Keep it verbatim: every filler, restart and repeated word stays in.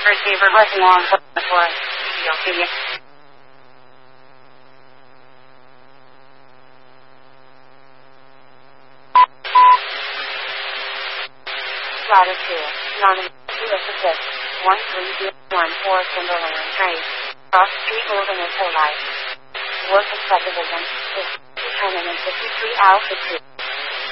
receiver button on for Ethiopia. Latitude, non-U S assist, one three zero one four Timberland Trace, Cross Street Wilderness Light. Work of subdivision, is two hundred fifty-three Alpha two.